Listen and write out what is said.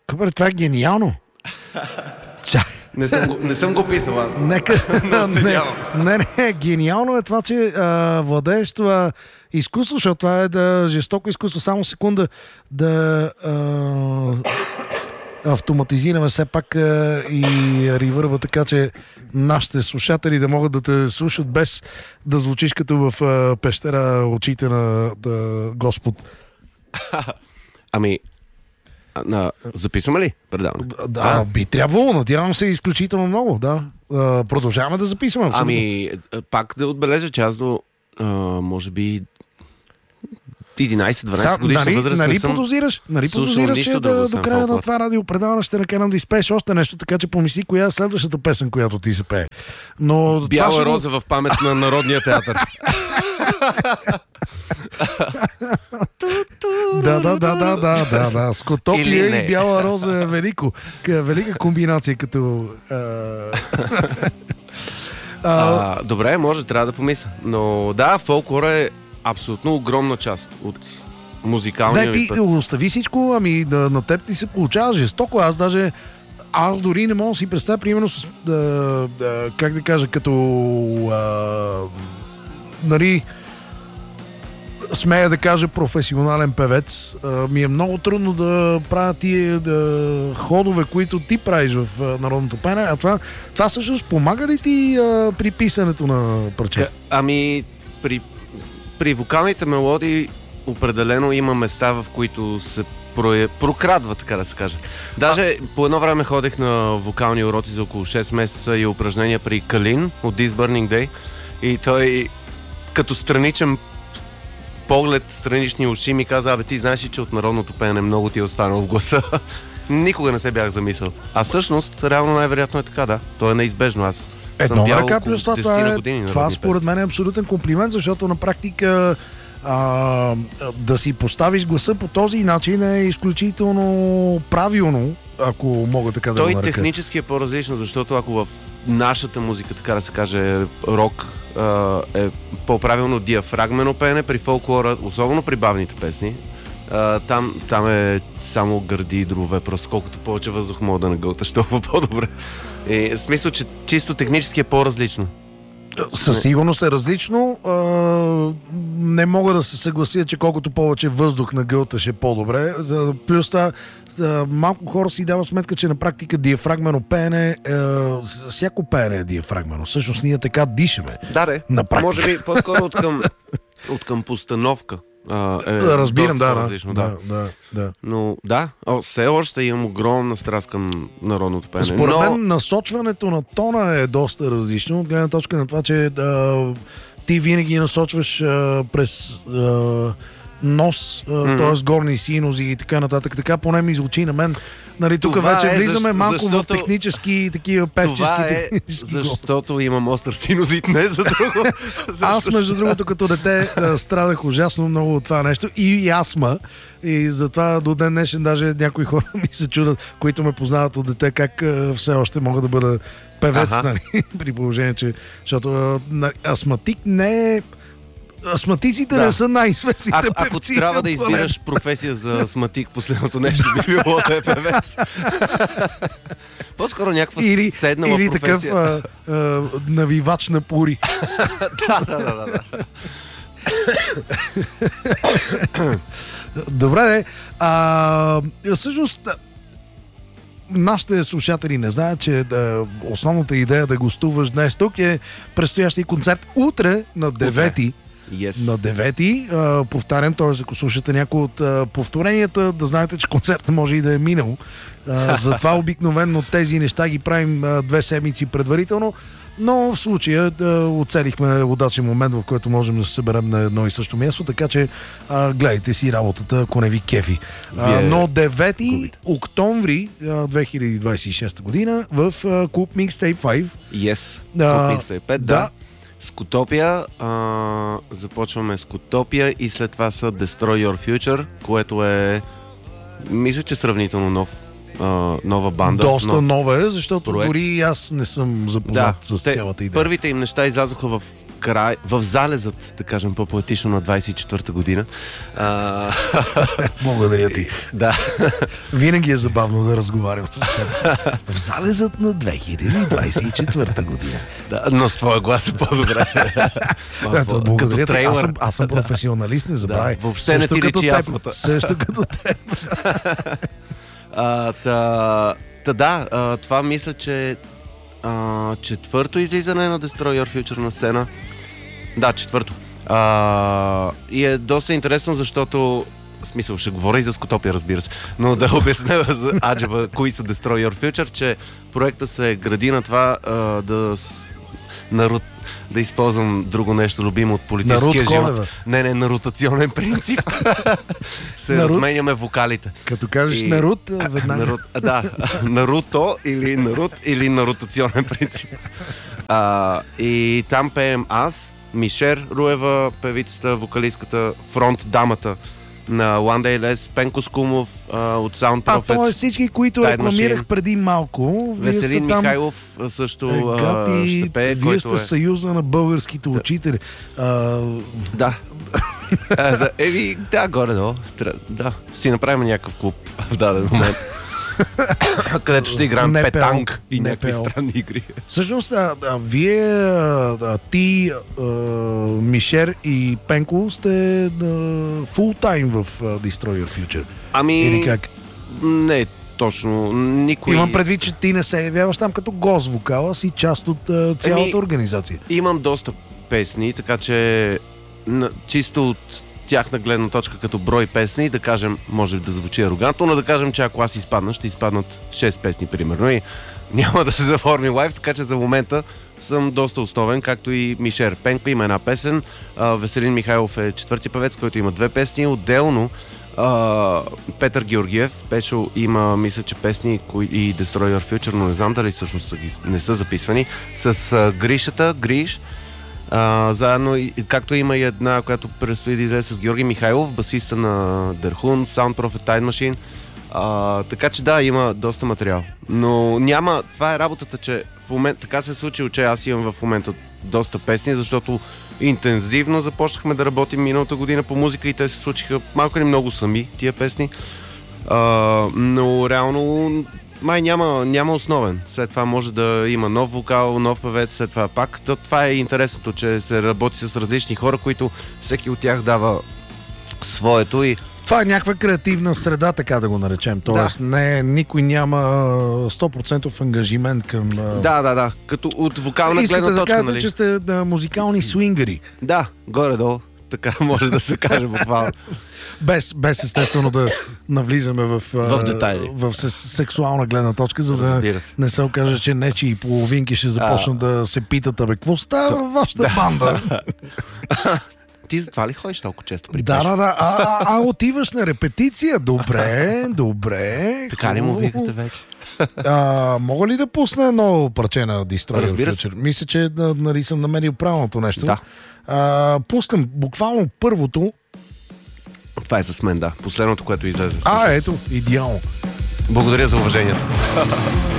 Къбър, това е гениално. Не съм го писал аз. Нека... не, гениално е това, че владееш това изкуство, защото това е жестоко изкуство. Само секунда да автоматизираме все пак и ревърба, така че нашите слушатели да могат да те слушат без да звучиш като в пещера очите на Господ. Ами, записваме ли предаване? Да, би трябвало, надявам се изключително много, да. Продължаваме да записваме. Ами, пак да отбележа, че аз до може би 11-12 годишна възраст нали не съм подозираш, че до края на това радиопредаване ще накарам да изпееш още нещо, така че помисли коя е следващата песен, която ти се пее. Но Бяла роза в памет на Народния театър. Да. Скотопия и Бяла роза е велика комбинация като... Добре, може, трябва да помисля. Но да, фолклор е абсолютно огромна част от музикалния... Ти остави всичко, ами на теб ти се получава жестоко. Аз дори не мога да си представя, примерно с... как да кажа, като... нали... Смея да кажа професионален певец. Ми е много трудно да правя тия ходове, които ти правиш в народното пеене. А това всъщност помага ли ти при писането на парчета? Ами, при вокалните мелодии определено има места, в които се прокрадва, така да се каже. Даже по едно време ходех на вокални уроци за около 6 месеца и упражнения при Калин от This Burning Day. И той като страничен поглед, странични уши ми каза: ти знаеш ли, че от народното пеене много ти е останало в гласа? Никога не се бях замислял. А всъщност, реално най-вероятно е така, да. То е неизбежно. Аз едно на ръка, плюс това според мен е абсолютен комплимент, защото на практика да си поставиш гласа по този начин е изключително правилно, ако мога така да го нарека. Той технически е по-различно, защото ако в нашата музика, така да се каже, рок, е по-правилно диафрагмено пеене, при фолклора, особено при бавните песни, там е само гърди и дрове, просто колкото повече въздух мога да нагълташ, толкова по-добре. И в смисъл, че чисто технически е по-различно. Със сигурност е различно. Не мога да се съглася, че колкото повече въздух нагълташ е по-добре. Плюс малко хора си дават сметка, че на практика диафрагмено пеене, всяко пеене е диафрагмено. Всъщност ние така дишаме. Да, може би по-скоро от към постановка. Разбирам, различно, да. Но да, все още имам огромна страст към народното пеене. Според мен насочването на тона е доста различно, от гледна точка на това, че ти винаги насочваш през нос, т.е. горни синузи и така нататък. Така поне ми звучи на мен. Нали, тук вече влизаме малко в технически такива певчески технически. Защото имам остър синузит, не за друго. Аз, между другото, като дете страдах ужасно много от това нещо и астма. И затова до ден днешен даже някои хора ми се чудят, които ме познават от дете, как все още мога да бъда певец, нали, при положение, че защото астматик не е... Астматиците не са най-известните певци. Ако трябва да избираш професия за астматик, последното нещо би било да е певец. По-скоро някаква седнала професия. Или такъв навивач на пури. Да. Добре, всъщност нашите слушатели не знаят, че основната идея да гостуваш днес тук е предстоящия концерт утре на 9-ти. Yes. На 9-ти, повтарям, т.е. ако слушате някои от повторенията, да знаете, че концертът може и да е минал. Затова обикновено тези неща ги правим 2 седмици предварително, но в случая оцелихме удачен момент, в който можем да се съберем на едно и също място, така че гледайте си работата, ако не ви кефи. Но 9 октомври 2026 година в клуб Mixtape 5. Yes, клуб Mixtape 5, да. Скотопия, започваме Скотопия и след това са Destroy Your Future, което е, мисля, че сравнително нова банда. Доста нова е, защото проект. Дори аз не съм запознат с цялата идея. Първите им неща излязоха в в залезът, да кажем по-поетично, на 24-та година. Благодаря ти. Да. Винаги е забавно да разговарям с теб. В залезът на 2024 година. Да, но с твоя глас е по-добре. Ето, благодаря ти. трейлър. Аз съм професионалист, не забравяй. Да, въобще не ти речи астмата. Също като теб. Това мисля, че четвърто излизане на Destroy Your Future на сцена. Да, четвърто. И е доста интересно, защото в смисъл, ще говоря и за Скотопия, разбира се, но да обясня за аджеба, кои са Destroy Your Future, че проекта се гради на това да използвам друго нещо любимо от политическия живот. Не, на ротационен принцип. Разменяме вокалите. Като кажеш Нарут, веднага. Наруто или на ротационен принцип. И там пеем аз, Мишер Руева, певицата, вокалистката, фронт дамата на One Day Less, Пенко Скумов от Sound Prophet. Това е всички, които рекламирах преди малко. Веселин Михайлов също ще пее. Вие сте съюза на българските учители. Да. Горе-долу. Да, си направим някакъв клуб в даден момент. Където ще играем петанг и някакви странни игри. Всъщност, вие, ти, Мишер и Пенко сте фултайм в Destroy Your Future. Или как? Не, точно. Никой... Имам предвид, че ти не се явяваш там като гост вокала, си част от цялата организация. Имам доста песни, така че чисто от тяхна гледна точка като брой песни, да кажем, може да звучи арогантно, но да кажем, че ако аз изпадна, ще изпаднат 6 песни, примерно, и няма да се заформи лайв, така че за момента съм доста основен, както и Мишер. Пенко има една песен, Веселин Михайлов е четвърти певец, който има 2 песни, отделно Петър Георгиев, Пешо има, мисля, че песни и Destroy Your Future, но не знам дали всъщност не са записвани, с Гришата, Гриш, заедно, както има и една, която предстои да излезе с Георги Михайлов, басиста на Дърхун, Sound Prophet, Time Machine. Така че да, има доста материал. Но няма, това е работата, че в момента така се случи, че аз имам в момента доста песни, защото интензивно започнахме да работим миналата година по музика и те се случиха малко или много сами, тия песни. Но реално май няма основен. След това може да има нов вокал, нов певец, след това пак. Това е интересното, че се работи с различни хора, които всеки от тях дава своето и... Това е някаква креативна среда, така да го наречем. Тоест, никой няма 100% ангажимент към... Да. Като от вокална гледна точка, да кажете, че сте музикални свингъри. Да, горе-долу. Така може да се каже буквално. Без естествено да навлизаме в детайли. В сексуална гледна точка, за да не се окаже, че нечии половинки ще започнат да се питат, какво става във вашата банда? Ти затова ли ходиш толкова често при Пешо? Да. Отиваш на репетиция? Добре. Така ли му викате вече? Мога ли да пусна едно парче на Destroy Разбира Your се. Future? Мисля, че нали съм намерил правилното нещо. Да. Пускам буквално първото. Това е с мен, да. Последното, което излезе. Ето, идеално. Благодаря за уважението.